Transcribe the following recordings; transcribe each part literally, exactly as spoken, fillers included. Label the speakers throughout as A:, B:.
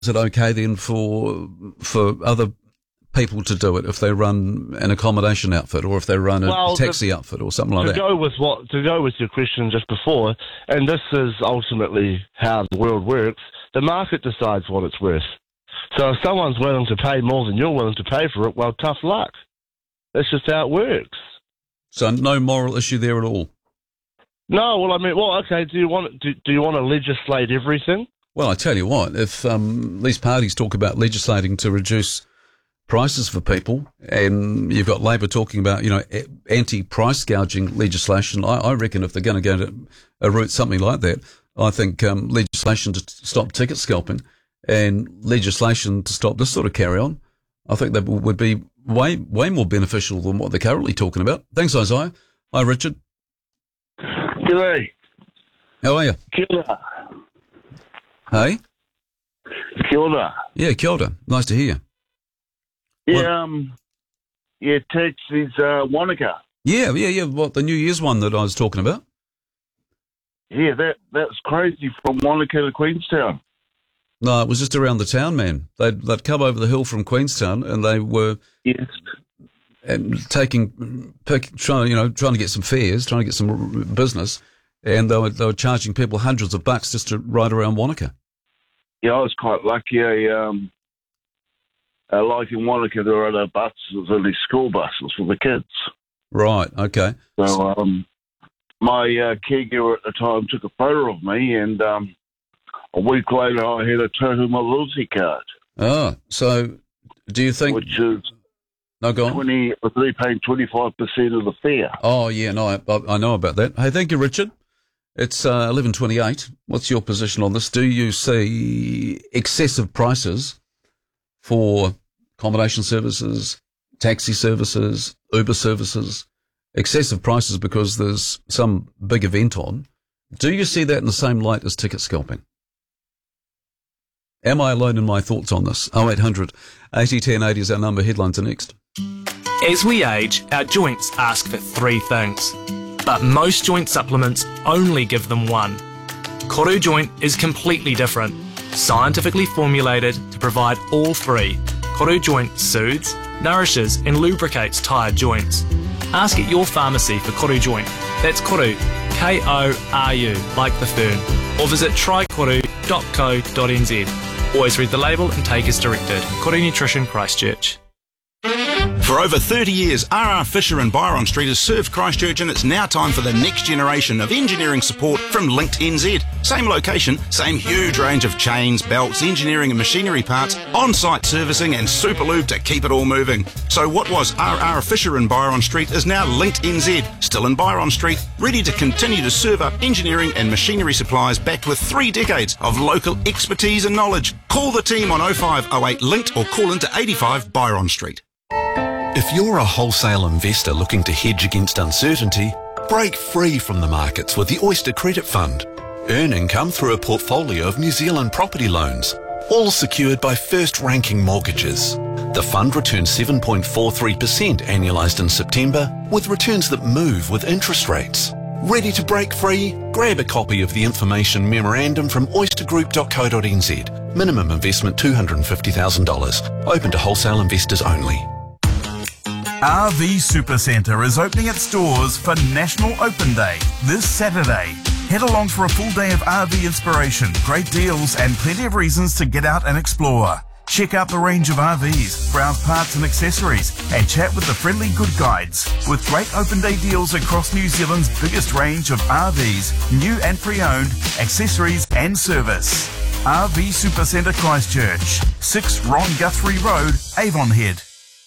A: Is it okay then for for other people to do it if they run an accommodation outfit or if they run a
B: well,
A: taxi
B: the,
A: outfit or something like
B: to
A: that?
B: Go with what, to go with your question just before, and this is ultimately how the world works, the market decides what it's worth. So if someone's willing to pay more than you're willing to pay for it, well, tough luck. That's just how it works.
A: So no moral issue there at all?
B: No, well, I mean, well, okay, do you want do, do you want to legislate everything?
A: Well, I tell you what, if um, these parties talk about legislating to reduce prices for people, and you've got Labor talking about, you know, anti-price gouging legislation, I, I reckon if they're going to go to a route something like that, I think um, legislation to stop ticket scalping and legislation to stop this sort of carry on, I think that would be way way more beneficial than what they're currently talking about. Thanks, Isaiah. Hi, Richard.
C: G'day.
A: How are you?
C: Kia ora.
A: Hey?
C: Kia ora.
A: Yeah, kia ora. Nice to hear you.
C: Yeah,
A: what?
C: um, yeah, taxis, uh, Wanaka.
A: Yeah, yeah, yeah. What, the New Year's one that I was talking about?
C: Yeah, that that's crazy from Wanaka to Queenstown.
A: No, it was just around the town, man. They'd, they'd come over the hill from Queenstown and they were
C: yes.
A: and taking, pick, trying, you know, trying to get some fares, trying to get some business, and they were, they were charging people hundreds of bucks just to ride around Wanaka.
C: Yeah, I was quite lucky. I, um, uh, like in Wanaka, there were other buses, only school buses for the kids.
A: Right, okay.
C: So um, my uh, caregiver at the time took a photo of me, and um, a week later I had a total mobility card.
A: Oh, so do you think...
C: Which is
A: no, go on.
C: twenty, I was really paying twenty-five percent of the fare.
A: Oh, yeah, no, I, I know about that. Hey, thank you, Richard. It's uh, eleven twenty-eight. What's your position on this? Do you see excessive prices for accommodation services, taxi services, Uber services, excessive prices because there's some big event on? Do you see that in the same light as ticket scalping? Am I alone in my thoughts on this? oh eight hundred, eighty, ten eighty is our number. Headlines are next.
D: As we age, our joints ask for three things, but most joint supplements only give them one. Koru Joint is completely different, scientifically formulated to provide all three. Koru Joint soothes, nourishes and lubricates tired joints. Ask at your pharmacy for Koru Joint. That's Koru, K O R U, like the fern, or visit try koru dot co dot n z. Always read the label and take as directed. Koru Nutrition, Christchurch.
E: For over thirty years, R R Fisher and Byron Street has served Christchurch, and it's now time for the next generation of engineering support from Linked N Z. Same location, same huge range of chains, belts, engineering and machinery parts, on-site servicing and super lube to keep it all moving. So what was R R Fisher and Byron Street is now Linked N Z, still in Byron Street, ready to continue to serve up engineering and machinery supplies backed with three decades of local expertise and knowledge. Call the team on oh five oh eight Linked or call into eighty-five Byron Street.
F: If you're a wholesale investor looking to hedge against uncertainty, break free from the markets with the Oyster Credit Fund. Earn income through a portfolio of New Zealand property loans, all secured by first-ranking mortgages. The fund returns seven point four three percent annualised in September, with returns that move with interest rates. Ready to break free? Grab a copy of the information memorandum from oyster group dot co dot n z. Minimum investment two hundred fifty thousand dollars. Open to wholesale investors only.
G: R V Supercentre is opening its doors for National Open Day this Saturday. Head along for a full day of R V inspiration, great deals and plenty of reasons to get out and explore. Check out the range of R Vs, browse parts and accessories and chat with the friendly good guides. With great open day deals across New Zealand's biggest range of R Vs, new and pre-owned, accessories and service. R V Supercentre Christchurch, six Ron Guthrie Road, Avonhead.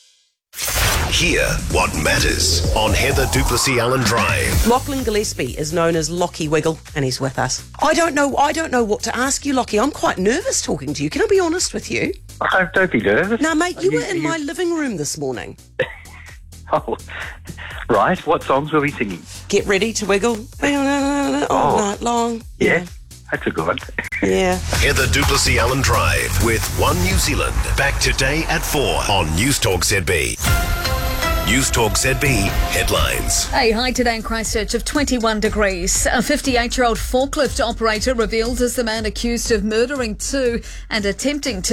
H: Hear what matters on Heather Duplessis Allen Drive.
I: Lachlan Gillespie is known as Lockie Wiggle, and he's with us. I don't know. I don't know what to ask you, Lockie. I'm quite nervous talking to you. Can I be honest with you?
J: Oh, don't be nervous.
I: Now, mate, you
J: you,
I: were in
J: you...
I: my living room this morning.
J: Oh, right. What songs were we singing?
I: Get Ready to Wiggle all
J: oh,
I: night long.
J: Yeah, yeah, that's a good one.
I: Yeah.
H: Heather Duplessis Allen Drive with One New Zealand. Back today at four on News Talk Z B. News Talk Z B headlines.
K: A high today in Christchurch of twenty-one degrees. A fifty-eight-year-old forklift operator revealed as the man accused of murdering two and attempting to